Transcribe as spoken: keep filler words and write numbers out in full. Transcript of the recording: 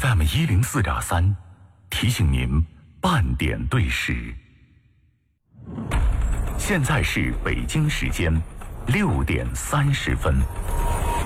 F M 一零四点三，提醒您半点对时。现在是北京时间六点三十分。